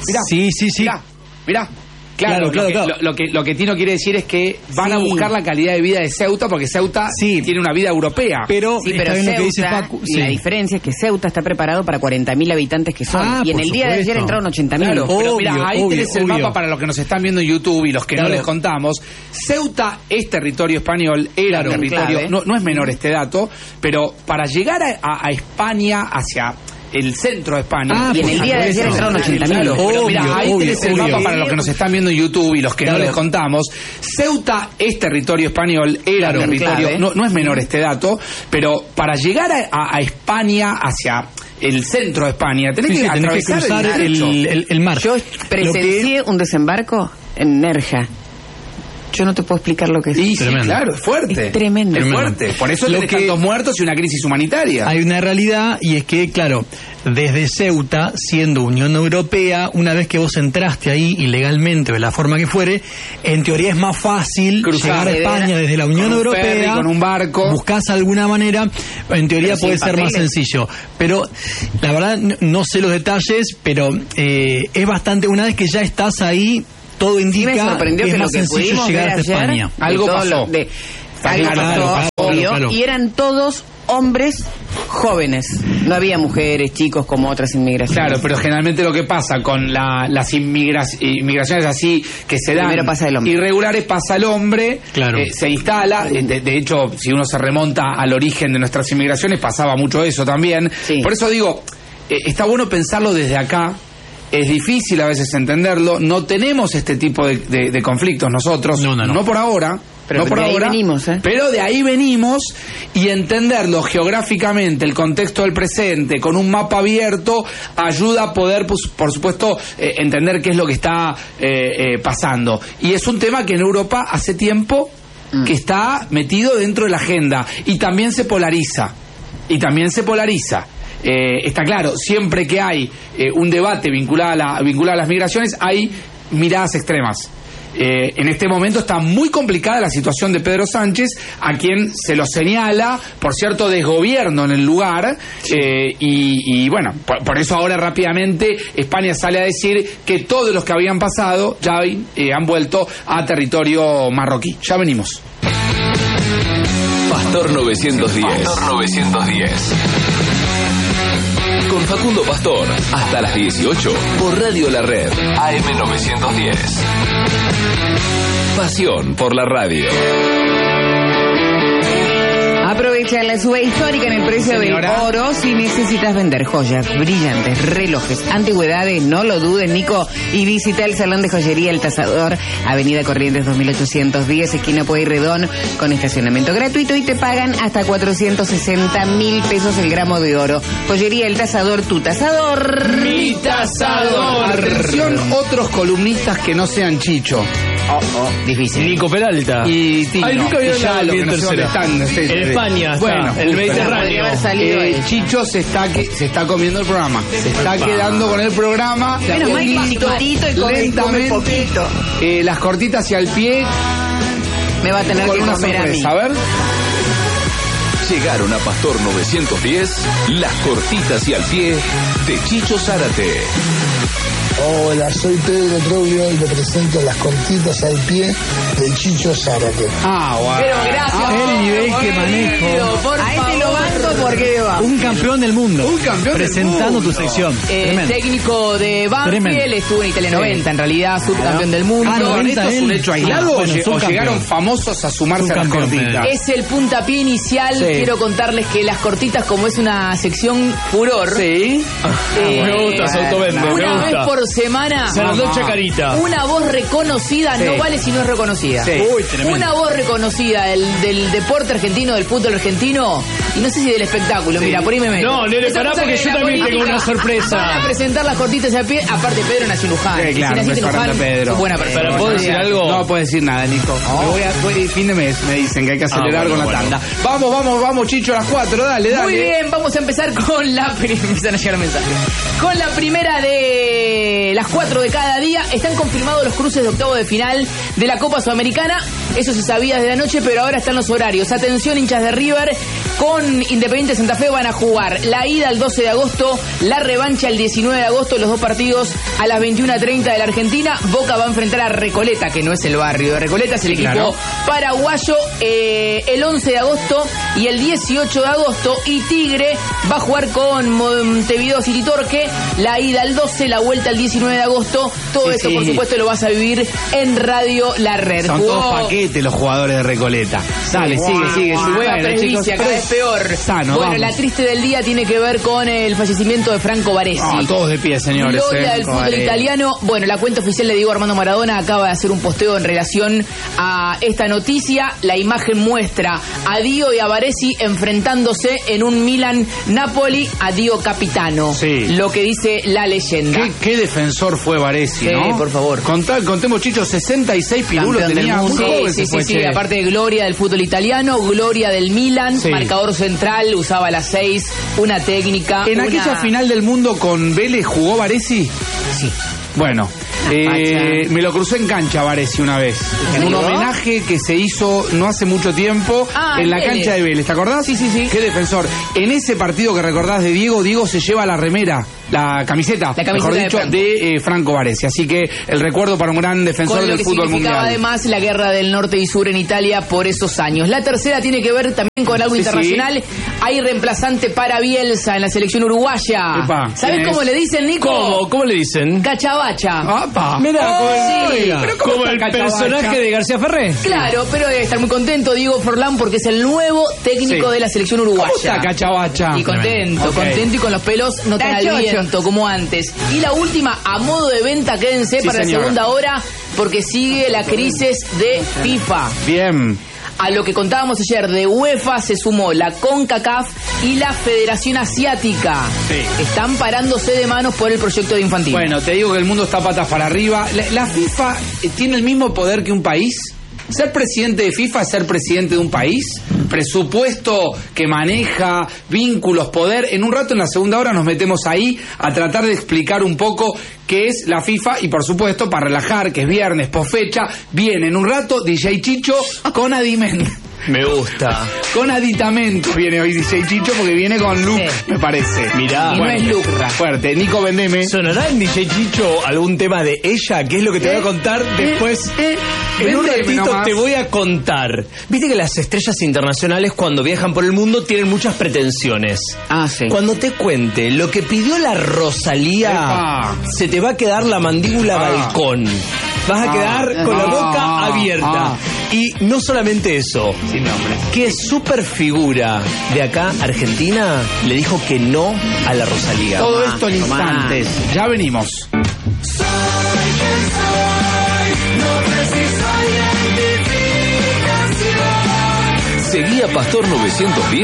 Sí. Mirá. Claro. Lo que Tino quiere decir es que van a buscar la calidad de vida de Ceuta, porque Ceuta tiene una vida europea. Pero Ceuta, lo que dice Facu, la diferencia es que Ceuta está preparado para 40.000 habitantes que son. Y en el día de ayer entraron 80.000. Claro, pero mira, ahí tenés el mapa para los que nos están viendo en YouTube y los que no les contamos. Ceuta es territorio español, era territorio, no es menor este dato, pero para llegar a España, hacia el centro de España. Y en el día de ayer entraron 80.000. Pero mira, ahí tenés el mapa para los que nos están viendo en YouTube y los que no les contamos. Ceuta es territorio español, era territorio, no es menor este dato, pero para llegar a España, hacia el centro de España, tenés que atravesar cruzar el mar. Yo presencié un desembarco en Nerja. Yo no te puedo explicar lo que es. Sí, claro, es fuerte. Es tremendo. Es fuerte. Por eso tenés tantos muertos y una crisis humanitaria. Hay una realidad, y es que, claro, desde Ceuta, siendo Unión Europea, una vez que vos entraste ahí ilegalmente o de la forma que fuere, en teoría es más fácil llegar a España desde la Unión Europea, ferry, con un barco. Buscás alguna manera, en teoría puede ser más sencillo. Pero la verdad no sé los detalles, pero es bastante, una vez que ya estás ahí, todo indica que es más sencillo llegar hasta España. Algo pasó. Obvio. Y eran todos hombres jóvenes. No había mujeres, chicos como otras inmigraciones. Claro, pero generalmente lo que pasa con las inmigraciones así que se dan irregulares, pasa el hombre, se instala. De hecho, si uno se remonta al origen de nuestras inmigraciones, pasaba mucho eso también. Sí. Por eso digo, está bueno pensarlo desde acá. Es difícil a veces entenderlo. No tenemos este tipo de conflictos nosotros. No por ahora. Pero de ahí venimos, Pero de ahí venimos, y entenderlo geográficamente, el contexto del presente, con un mapa abierto, ayuda a poder, pues, por supuesto, entender qué es lo que está pasando. Y es un tema que en Europa hace tiempo que está metido dentro de la agenda. Y también se polariza. Está claro, siempre que hay un debate vinculado a las migraciones, hay miradas extremas. En este momento está muy complicada la situación de Pedro Sánchez, a quien se lo señala por cierto desgobierno en el lugar, y bueno, por eso ahora rápidamente España sale a decir que todos los que habían pasado ya han vuelto a territorio marroquí. Ya venimos. Pastor 910. Con Facundo Pastor, hasta las 18, por Radio La Red, AM 910. Pasión por la radio. Aprovecha la suba histórica en el precio del oro. Si necesitas vender joyas, brillantes, relojes, antigüedades, no lo dudes, Nico, y visita el Salón de Joyería El Tasador, Avenida Corrientes 2810, esquina Pueyrredón, con estacionamiento gratuito, y te pagan hasta 460.000 pesos el gramo de oro. Joyería El Tasador, tu tasador. Mi tasador. Atención, otros columnistas que no sean Chicho. Difícil. Nico Peralta. Y Tino. Ay, nunca había ya lo que no sé dónde están. En España, bueno, el Mediterráneo. Chicho se está comiendo el programa. Se está quedando con el programa. Menos mal que chiquitito y come poquito. Las cortitas hacia el pie. Me va a tener que comer a mí. A ver. Llegaron a Pastor 910, las cortitas y al pie de Chicho Zárate. Hola, soy Pedro Troglio y le presento las cortitas al pie de Chicho Zárate. Bueno. Pero gracias. El nivel que manejo. A este lo banco porque va. Un campeón del mundo. Presentando del mundo. Tu sección. Técnico de Banfield, estuvo en Italia 90, en realidad, subcampeón del mundo. ¿Esto es un hecho aislado o llegaron famosos a sumarse a las cortitas? Es el puntapié inicial. Quiero contarles que las cortitas, como es una sección furor. Sí. Me gusta, se autovende. Una vez por semana. Chacarita. Una voz reconocida no vale si no es reconocida. Sí. Uy, tremendo. Una voz reconocida del deporte argentino, del fútbol argentino, y no sé si del espectáculo. Mira, por ahí me meto. No, Nere, pará, porque yo también tengo una sorpresa. Van a presentar las cortitas a pie. Aparte, Pedro nació en Luján. Sí, claro, si naciste en Luján, Pedro. buena persona. ¿Pero puedo decir algo? No puedo decir nada, Nico. Voy fin de mes, me dicen que hay que acelerar con la tanda. Vamos, Chicho, a las 4, dale. Muy bien, vamos a empezar con la empiezan a llegar mensajes. Con la primera de las 4 de cada día. Están confirmados los cruces de octavo de final de la Copa Sudamericana. Eso se sabía desde anoche, pero ahora están los horarios. Atención, hinchas de River, con Independiente Santa Fe van a jugar la ida el 12 de agosto, la revancha el 19 de agosto, los dos partidos a las 21:30 de la Argentina. Boca va a enfrentar a Recoleta, que no es el barrio de Recoleta, es el equipo paraguayo, el 11 de agosto y el 18 de agosto. Y Tigre va a jugar con Montevideo City Torque, la ida el 12, la vuelta el 19 de agosto. Todo esto, por supuesto, lo vas a vivir en Radio La Red. Son todos paquetes los jugadores de Recoleta. Dale, sigue. Su nueva presbicia, cada vez peor. Sano, bueno, vamos. la triste del día tiene que ver con el fallecimiento de Franco Baresi. Todos de pie, señores. Gloria del fútbol italiano. Bueno, la cuenta oficial de Diego Armando Maradona acaba de hacer un posteo en relación a esta noticia. La imagen muestra a Dio y a Baresi enfrentándose en un Milan-Napoli, a Dio capitano. Sí. Lo que dice la leyenda. ¿Qué defensor fue Baresi, Sí, ¿no? por favor. Contemos, Chicho, 66 pirulos Campeón del tenía. mundo. Muy joven Sí, se fue, sí. che. Aparte de gloria del fútbol italiano, gloria del Milan, Sí. marcador central, usaba las 6, una técnica. En aquella final del mundo con Vélez, ¿jugó Baresi? Sí. Bueno, me lo crucé en cancha Baresi una vez. En un homenaje que se hizo no hace mucho tiempo en la Vélez. cancha de Vélez, ¿te acordás? Sí. Qué defensor. En ese partido que recordás de Diego se lleva la remera, la camiseta mejor dicho, de Franco Baresi. Así que el recuerdo para un gran defensor Con lo del que fútbol significaba mundial. además la guerra del norte y sur en Italia por esos años. La tercera tiene que ver también con algo internacional. Hay reemplazante para Bielsa en la selección uruguaya. Epa, ¿Sabes ¿quién cómo es? le dicen, Nico? ¿Cómo le dicen? Cachabacha. Mira, pero ¿cómo como está el Cachabacha? personaje de García Ferré. Claro, pero debe estar muy contento Diego Forlán porque es el nuevo técnico Sí. de la selección uruguaya. ¿Cómo está Cachabacha? Y contento, Ok. contento y con los pelos no tan al chocho. viento como antes. Y la última, a modo de venta, quédense Sí, para señora. la segunda hora porque sigue la crisis de FIFA. Bien. A lo que contábamos ayer de UEFA se sumó la CONCACAF y la Federación Asiática. Sí. Están parándose de manos por el proyecto de Infantino. Bueno, te digo que el mundo está patas para arriba. La FIFA tiene el mismo poder que un país. Ser presidente de FIFA es ser presidente de un país. Presupuesto que maneja, vínculos, poder. En un rato, en la segunda hora, nos metemos ahí a tratar de explicar un poco qué es la FIFA. Y por supuesto, para relajar, que es viernes, posfecha, viene en un rato DJ Chicho con Adimen. Me gusta. Con aditamento viene hoy DJ Chicho porque viene con look, Sí. me parece. Mirá. Y no es lucra. Fuerte. Nico Vendeme. ¿Sonará en DJ Chicho algún tema de ella? Que es lo que te voy a contar después. En un Vendeme ratito nomás. te voy a contar. Viste que las estrellas internacionales cuando viajan por el mundo tienen muchas pretensiones. Ah, sí. Cuando te cuente lo que pidió la Rosalía, Epa. se te va a quedar la mandíbula balcón. Vas a quedar con la boca abierta. Y no solamente eso, Sin nombre. ¿qué super figura de acá, Argentina, le dijo que no a la Rosalía? Todo esto en tomá. instantes. Ya venimos. Seguí a Pastor 910